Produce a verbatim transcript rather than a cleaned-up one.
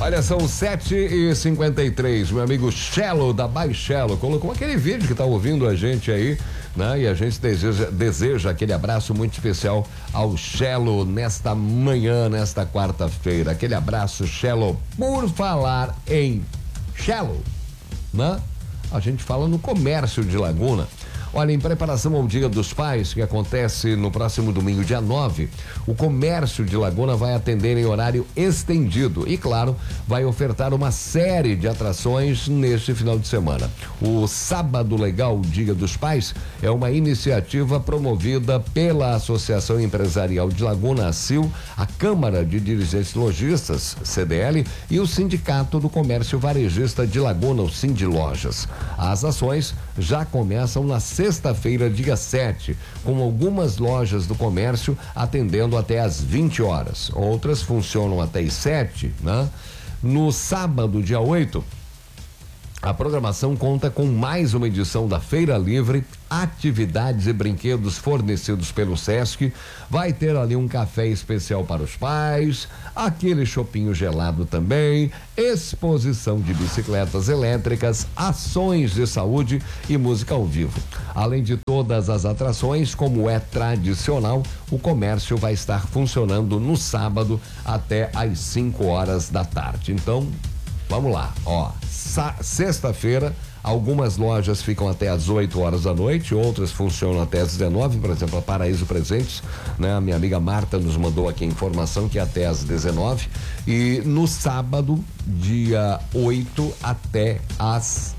Olha, são sete e cinquenta e três. Meu amigo Chelo da Baixelo colocou aquele vídeo que tá ouvindo a gente aí, né? E a gente deseja, deseja aquele abraço muito especial ao Chelo nesta manhã, nesta quarta-feira. Aquele abraço, Chelo. Por falar em Chelo, né? A gente fala no comércio de Laguna. Olha, em preparação ao Dia dos Pais, que acontece no próximo domingo, dia nove, o comércio de Laguna vai atender em horário estendido e, claro, vai ofertar uma série de atrações neste final de semana. O Sábado Legal Dia dos Pais é uma iniciativa promovida pela Associação Empresarial de Laguna, a C I L, a Câmara de Dirigentes Lojistas, C D L, e o Sindicato do Comércio Varejista de Laguna, o Sindilojas. As ações já começam na sexta-feira, dia sete, com algumas lojas do comércio atendendo até às vinte horas. Outras funcionam até às sete, né? No sábado, dia oito, a programação conta com mais uma edição da Feira Livre, atividades e brinquedos fornecidos pelo Sesc. Vai ter ali um café especial para os pais, aquele chopinho gelado também, exposição de bicicletas elétricas, ações de saúde e música ao vivo. Além de todas as atrações, como é tradicional, o comércio vai estar funcionando no sábado até às cinco horas da tarde. Então, vamos lá, ó, sexta-feira, algumas lojas ficam até às oito horas da noite, outras funcionam até às dezenove, por exemplo, a Paraíso Presentes, né? A minha amiga Marta nos mandou aqui a informação que é até às dezenove, e no sábado, dia oito, até às